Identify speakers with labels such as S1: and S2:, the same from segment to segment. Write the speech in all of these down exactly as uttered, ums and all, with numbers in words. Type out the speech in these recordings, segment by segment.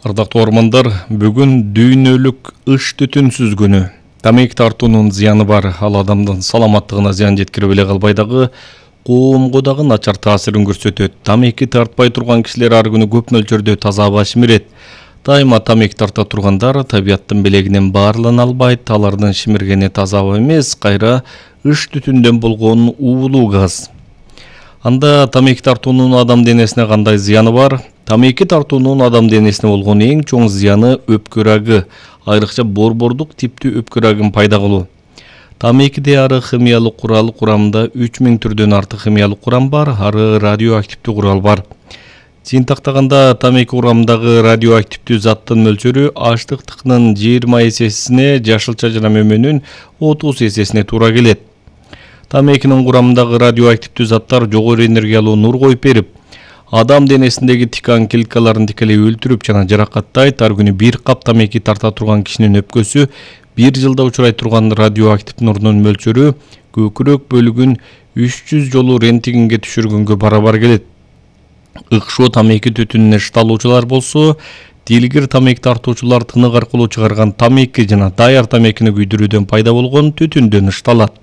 S1: Ардактуу ормандар, бүгүн дүйнөлүк ыш түтүнсүз күнү. Тамеки тартуунун зыяны бар, ал адамдын саламаттыгына зыян жеткирип эле калбай дагы коомго дагы начар таасирин көрсөтөт. Тамеки тартпай турган кишилер ар күнү көп мөлчөрдө таза аба шимирет. Дайыма тамеки тарта тургандар табияттын белегинен баарылана албайт. Алардын шимиргени таза аба эмес, кайра ыш түтүндөн болгон уулуу газ. Анда тамеки тартуунун адам денесине кандай зыяны бар? Тамеки тартуунун адам денесине болгон эң чоң зыяны өпкө рагы, айрыкча борбордук типтүү өпкө рагын пайда кылуу. Тамекиде ары химиялык курал курамында үч миң түрдөн артык химиялык курам бар, ары радиоактивдүү курал бар. Жыйынтыктаганда тамеки курамындагы радиоактивдүү заттын мөлчөрү аштыктыкнын жыйырма эсесине, жашылча жана мөмөнүн отуз эсесине туура келет. Тамекинин курамындагы радиоактивдүү заттар жогору энергиялуу нур коюп берип, адам денесиндеги тикан клеткаларын тикелей өлтүрүп жана жаракаттайт. Ар күнү бир кап тамеки тарта турган кишинин өпкөсү бир жылда учурай турган радиоактив нурдун мөлчөрү көкүрөк бөлүгүн үч жүз жолу рентгенге түшүргөнгө барабар келет. Ыкшоо тамеки түтүнүнө шыдалуучулар болсо, дилгир тамеки тартуучулар тынык аркылуу чыгарган тамеки жана даяр тамекини күйдүрүүдөн пайда болгон түтүндөн ышталат.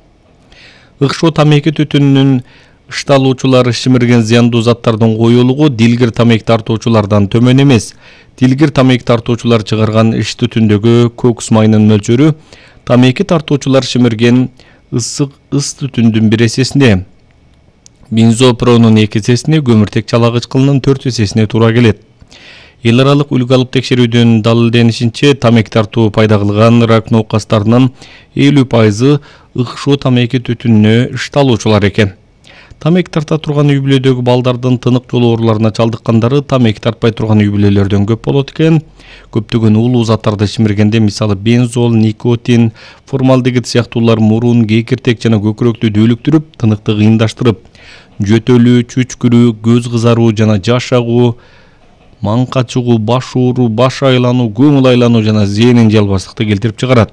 S1: Ыкшоо тамеки түтүнүнүн ышталуучулары шимирген зыяндуу заттардын коюлугу дилгир тамеки тартуучулардан төмөн эмес. Дилгир тамеки тартуучулар чыгарган иш түтүндөгү кокс майынын мөлчөрү тамеки тартуучулар шимирген ысык ыс түтүндүн бир эсесине, бензопиронун эки эсесине, көмүртек чалагыч кылынын төрт эсесине туура келет. Эл аралык үлгү алып текшерүүдөн далилденишинче, тамеки тартуу пайда кылган рак науказдарынын элүү пайызы ыкшоо тамеки түтүнүнө ышталуучулар экен. Тамеки тарта турган үй бүлөдөгү балдардын тынык жол ооруларына чалдыккандары тамеки тартпай турган үй бүлөлөрдөн көп болот экен. Көптөгөн уулуу заттарды шимиргенде, мисалы бензол, никотин, формалдегид сыяктуулар мурун, кекиртек жана көкүрөктү дүүлүктүрүп, тыныкты кыйындаштырып, жөтөлүү, чүчкүрүү, көз кызаруу жана жаш агуу, маңка чыгуу, баш ооруу, баш айлануу, көңүл айлануу жана зээнин жалбастыкты келтирип чыгарат.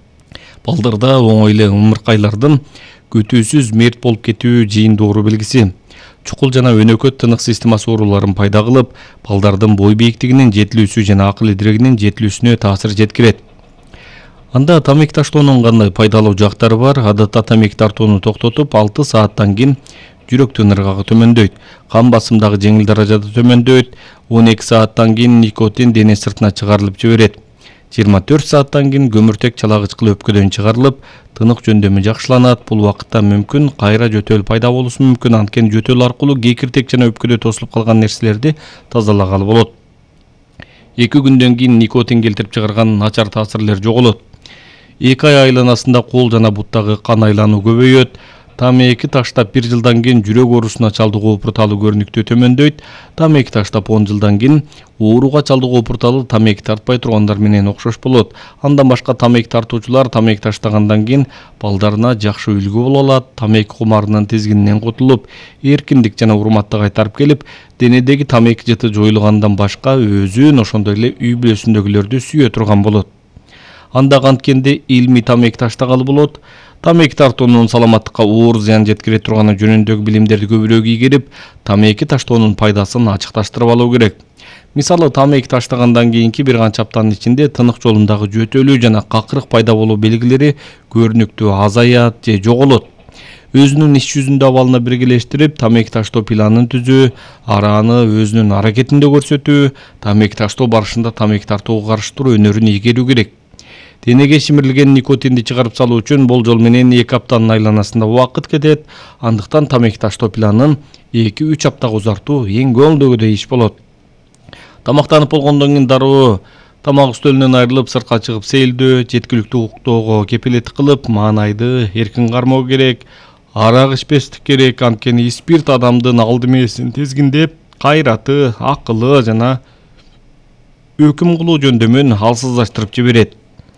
S1: Балдарда оңой эле ымыркайлардын күтүүсүз мерт болуп кетүү жыйындуу оору белгиси. Чукул жана өнөкөт тынык системасы ооруларын пайда кылып, балдардын бой бийиктигинин жетилүүсү жана акыл идирегинин жетилүүсүнө таасир жеткирет. Анда тамеки таштоонун кандай пайдалуу жактары бар? Адатта тамеки тартууну токтотуп, алты сааттан кийин жүрөктүн ыргагы төмөндөйт, кан басым дагы жеңил даражада төмөндөйт. он эки сааттан кийин никотин дене сыртына чыгарылып жиберет. жыйырма төрт сааттан кийин көмүртек чалагычкыл өпкөдөн чыгарылып, тынык жөндөмү жакшыланат. Бул убакытта мүмкүн кайра жөтөл пайда болушу мүмкүн. Анткени жөтөл аркылуу кекиртек жана өпкөдө тосулуп калган нерселерди тазалагалы болот. эки күндөн кийин никотин келтирип чыгарган начар таасирлер жоголот. эки ай айланасында кол жана буттагы кан айлануу көбөйөт. Тамеки таштап бир жылдан кийин жүрөк оорусуна чалдыгуу опурталуу көрүнүктүү төмөндөйт. Тамеки таштап он жылдан кийин ооруга чалдыгуу опурталы тамеки тартпай тургандар менен окшош болот. Андан башка тамеки тартуучулар тамеки таштагандан кийин балдарына жакшы үлгү боло алат. Тамеки кумарынын тизгининен кутулуп, эркиндик жана урматты кайтарып келип, денедеги тамеки жыты жоюлгандан башка өзүн, ошондой эле үй бүлөсүндөгүлөрдү сүйө турган болот. Анда канткенде илмий тамеки таштагалы болот. Тамеки тартуунун саламаттыкка оор зыян жеткире турганы жөнүндөгү билимдерди көбүрөөк ийгерип, тамеки таштоонун пайдасын ачыкташтырып алуу керек. Мисалы, тамеки таштагандан кийинки бир канча аптанын ичинде тынык жолундагы жөтөлүү жана какырык пайда болуу белгилери көрүнүктүү азаят же жоголот. Өзүнүн иш жүзүндө абалына биргелештирип, тамеки таштоо планын түзүү, арааны өзүнүн аракетинде көрсөтүү, тамеки таштоо барышында тамеки тартууга каршы туруу өнөрүн ийгерүү керек. Денеге шимирилген никотинди чыгарып салуу үчүн болжол менен эки аптанын айланасында убакыт кетет. Андыктан тамеки таштоо планын эки үч аптага узартуу эң көңүлдөгүдөй иш болот. Тамактанып болгондон кийин дароо тамак үстөлүнөн айрылып, сыртка чыгып сейилдөө, жеткиликтүү уктоого кепилеттик кылып, маанайды эркин кармоо керек. Арак ичпестик керек, анткени спирт адамдын алды мээсин тизгиндеп, кайраты, акылы жана өкүм кылуу жөндөмүн алсыздаштырып жиберет.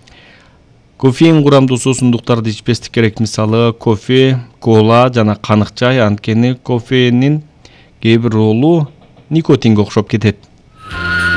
S1: Кофеин курамдуу суусундуктарды ичпестик керек, мисалы кофе, кола жана канык чай, анткени кофеиндин кээ бир ролу никотинге окшоп кетет.